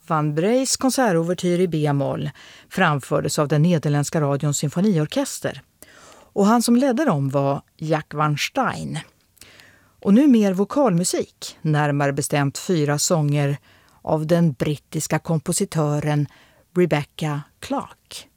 Van Breys konsertouvertyr i B-moll framfördes av den nederländska radions symfoniorkester. Och han som ledde dem var Jack van Stein. Och nu mer vokalmusik, närmare bestämt 4 sånger av den brittiska kompositören Rebecca Clark.